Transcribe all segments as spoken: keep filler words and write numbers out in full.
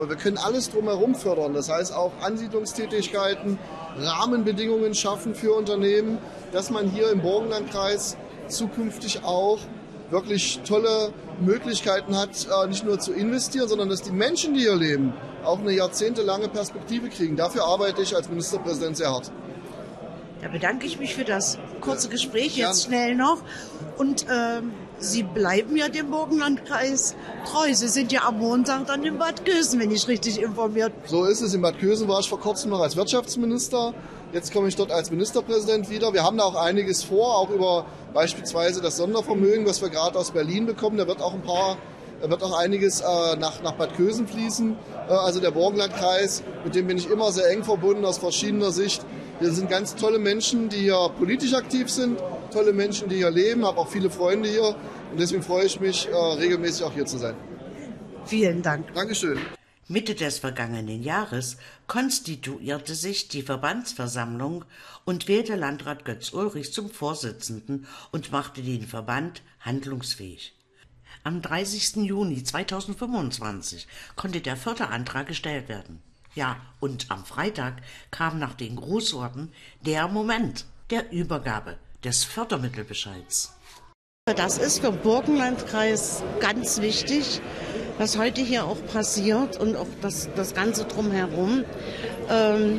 Wir können alles drumherum fördern, das heißt auch Ansiedlungstätigkeiten, Rahmenbedingungen schaffen für Unternehmen, dass man hier im Burgenlandkreis zukünftig auch wirklich tolle Möglichkeiten hat, nicht nur zu investieren, sondern dass die Menschen, die hier leben, auch eine jahrzehntelange Perspektive kriegen. Dafür arbeite ich als Ministerpräsident sehr hart. Da bedanke ich mich für das kurze Gespräch jetzt schnell noch. Und ähm, Sie bleiben ja dem Burgenlandkreis treu. Sie sind ja am Montag dann in Bad Kösen, wenn ich richtig informiert bin. So ist es. In Bad Kösen war ich vor kurzem noch als Wirtschaftsminister. Jetzt komme ich dort als Ministerpräsident wieder. Wir haben da auch einiges vor, auch über beispielsweise das Sondervermögen, was wir gerade aus Berlin bekommen. Da wird auch ein paar, da wird auch einiges äh, nach, nach Bad Kösen fließen. Äh, also der Burgenlandkreis, mit dem bin ich immer sehr eng verbunden aus verschiedener Sicht. Wir sind ganz tolle Menschen, die hier politisch aktiv sind, tolle Menschen, die hier leben, habe auch viele Freunde hier und deswegen freue ich mich, äh, regelmäßig auch hier zu sein. Vielen Dank. Dankeschön. Mitte des vergangenen Jahres konstituierte sich die Verbandsversammlung und wählte Landrat Götz Ulrich zum Vorsitzenden und machte den Verband handlungsfähig. Am dreißigsten Juni zweitausendfünfundzwanzig konnte der Förderantrag gestellt werden. Ja, und am Freitag kam nach den Grußworten der Moment der Übergabe des Fördermittelbescheids. Das ist für den Burgenlandkreis ganz wichtig, was heute hier auch passiert und auch das, das Ganze drumherum. Ähm,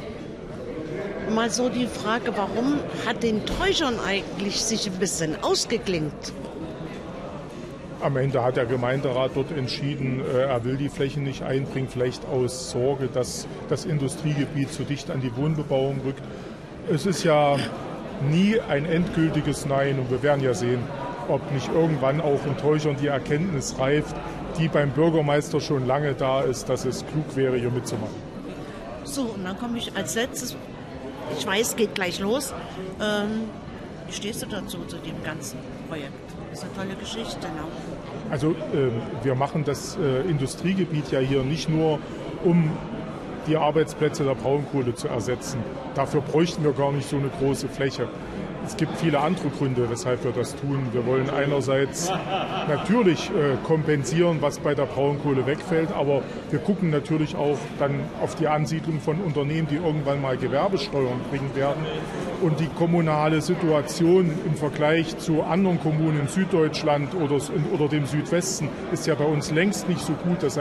mal so die Frage, warum hat den Teuchern eigentlich sich ein bisschen ausgeklinkt? Am Ende hat der Gemeinderat dort entschieden, er will die Flächen nicht einbringen, vielleicht aus Sorge, dass das Industriegebiet zu dicht an die Wohnbebauung rückt. Es ist ja nie ein endgültiges Nein und wir werden ja sehen, ob nicht irgendwann auch in Teuchern die Erkenntnis reift, die beim Bürgermeister schon lange da ist, dass es klug wäre, hier mitzumachen. So, und dann komme ich als letztes, ich weiß, geht gleich los. Ähm, wie stehst du dazu, zu dem ganzen Projekt? Das ist eine tolle Geschichte. Ne? Also äh, wir machen das äh, Industriegebiet ja hier nicht nur, um die Arbeitsplätze der Braunkohle zu ersetzen. Dafür bräuchten wir gar nicht so eine große Fläche. Es gibt viele andere Gründe, weshalb wir das tun. Wir wollen einerseits natürlich äh, kompensieren, was bei der Braunkohle wegfällt, aber wir gucken natürlich auch dann auf die Ansiedlung von Unternehmen, die irgendwann mal Gewerbesteuern bringen werden. Und die kommunale Situation im Vergleich zu anderen Kommunen in Süddeutschland oder, oder dem Südwesten ist ja bei uns längst nicht so gut. Das